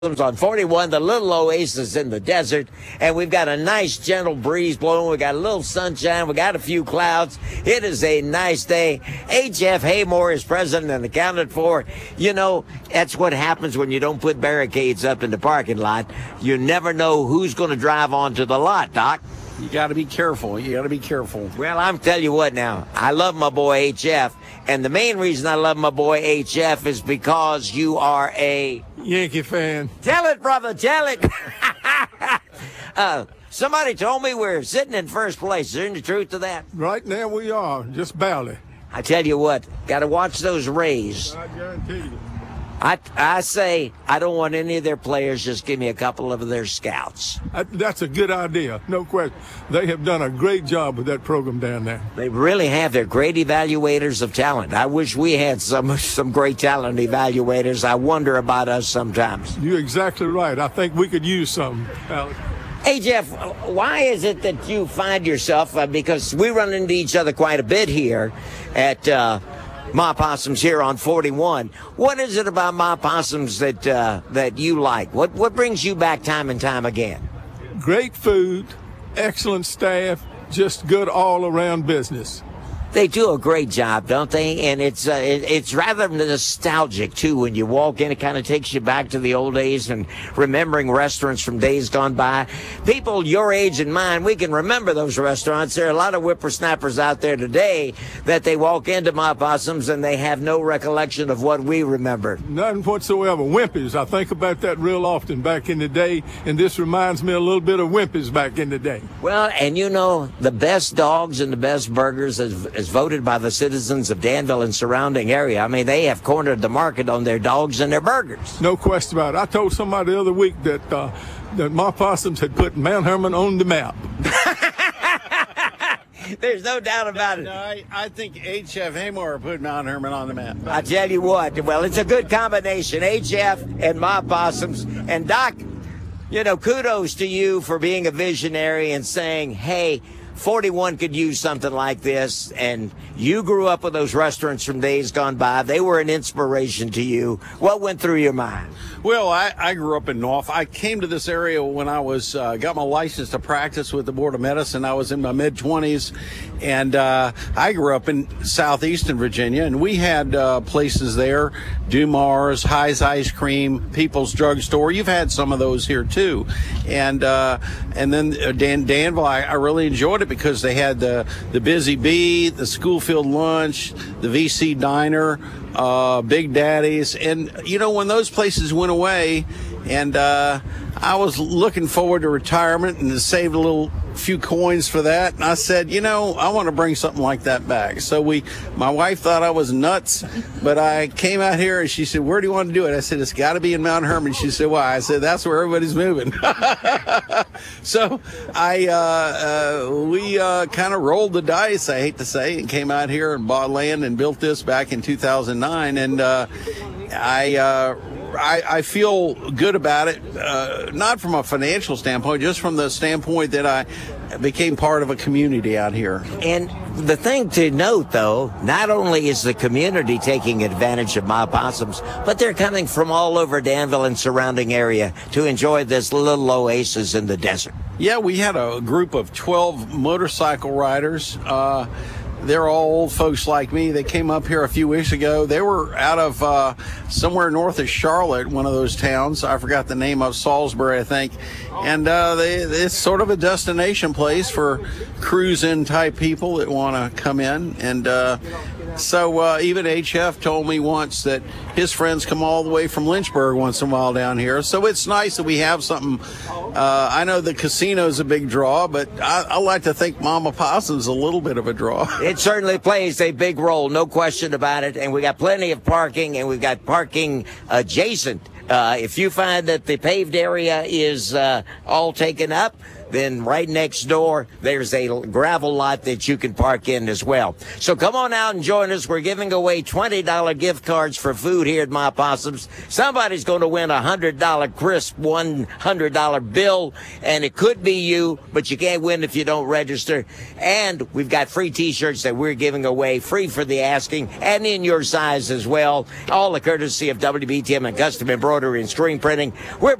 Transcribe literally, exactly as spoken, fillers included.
on forty-one, the little oasis in the desert, and we've got a nice gentle breeze blowing. We got a little sunshine. We got a few clouds. It is a nice day. H F Haymore is present and accounted for. You know, that's what happens when you don't put barricades up in the parking lot. You never know who's going to drive onto the lot, Doc. You got to be careful. You got to be careful. Well, I'm telling you what now. I love my boy H F, and the main reason I love my boy H F is because you are a Yankee fan. Tell it, brother, tell it. uh, somebody told me we're sitting in first place. Is there any truth to that? Right now we are, just barely. I tell you what, got to watch those Rays. I guarantee you. I, I say I don't want any of their players. Just give me a couple of their scouts. I, that's a good idea, no question. They have done a great job with that program down there. They really have. They're great evaluators of talent. I wish we had some some great talent evaluators. I wonder about us sometimes. You're exactly right. I think we could use some, Alex. Hey, Jeff, why is it that you find yourself, uh, because we run into each other quite a bit here at uh, Ma Possums here on forty-one. What is it about Ma Possums that uh, that you like? What what brings you back time and time again? Great food, excellent staff, just good all-around business. They do a great job, don't they? And it's uh, it, it's rather nostalgic, too. When you walk in, it kind of takes you back to the old days and remembering restaurants from days gone by. People your age and mine, we can remember those restaurants. There are a lot of whippersnappers out there today that they walk into Ma Possums and they have no recollection of what we remember. None whatsoever. Wimpy's, I think about that real often back in the day, and this reminds me a little bit of Wimpy's back in the day. Well, and you know, the best dogs and the best burgers is, is voted by the citizens of Danville and surrounding area. I mean, they have cornered the market on their dogs and their burgers. No question about it. I told somebody the other week that uh, that Ma Possums had put Mount Hermon on the map. There's no doubt about it. No, I, I think H F Haymore put Mount Hermon on the map. I tell you what, well, it's a good combination, H F and Ma Possums. And Doc, you know, kudos to you for being a visionary and saying, hey, forty-one could use something like this, and you grew up with those restaurants from days gone by. They were an inspiration to you. What went through your mind? Well, I, I grew up in North. I came to this area when I was uh, got my license to practice with the Board of Medicine. I was in my mid-twenties, and uh, I grew up in southeastern Virginia, and we had uh, places there, Dumar's, High's Ice Cream, People's Drug Store. You've had some of those here, too. And uh, and then uh, Dan, Danville, I, I really enjoyed it because they had the, the Busy Bee, the Schoolfield Lunch, the V C Diner, uh, Big Daddy's. And, you know, when those places went away, and uh, I was looking forward to retirement and to save a little few coins for that, and I said, you know, I want to bring something like that back. So we, my wife thought I was nuts, but I came out here and she said, where do you want to do it? I said, it's got to be in Mount Hermon. She said, why? I said, that's where everybody's moving. So I, uh, uh, we uh, kind of rolled the dice, I hate to say, and came out here and bought land and built this back in two thousand nine, and uh, I, uh, I, I feel good about it, uh, not from a financial standpoint, just from the standpoint that I became part of a community out here. And the thing to note, though, not only is the community taking advantage of Ma Possums, but they're coming from all over Danville and surrounding area to enjoy this little oasis in the desert. Yeah, we had a group of twelve motorcycle riders. Uh, They're all old folks like me. They came up here a few weeks ago. They were out of uh, somewhere north of Charlotte, one of those towns. I forgot the name of, Salisbury, I think. And uh, they, it's sort of a destination place for cruise-in type people that want to come in. And uh, so uh, even H F told me once that his friends come all the way from Lynchburg once in a while down here. So it's nice that we have something. Uh, I know the casino's a big draw, but I, I like to think Mama Possum's a little bit of a draw. It certainly plays a big role, no question about it. And we got plenty of parking, and we've got parking adjacent. Uh, if you find that the paved area is uh, all taken up, then right next door, there's a gravel lot that you can park in as well. So come on out and join us. We're giving away twenty dollars gift cards for food here at My Possums. Somebody's going to win a one hundred dollars crisp one hundred dollars bill, and it could be you, but you can't win if you don't register. And we've got free T-shirts that we're giving away, free for the asking, and in your size as well. All the courtesy of W B T M and Custom Embroidery and Screen Printing. We're